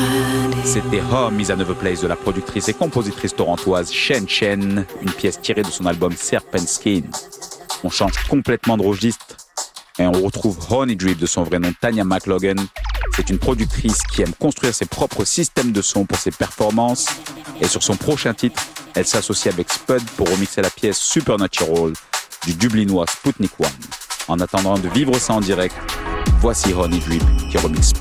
C'était Home is Another Place de la productrice et compositrice torontoise Shen Chen, une pièce tirée de son album Serpent Skin. On change complètement de registre et on retrouve Honey Drip de son vrai nom Tanya McLogan. C'est une productrice qui aime construire ses propres systèmes de son pour ses performances et sur son prochain titre, elle s'associe avec Spud pour remixer la pièce Supernatural du Dublinois Sputnik One. En attendant de vivre ça en direct, voici Honey Drip qui remixe Spud.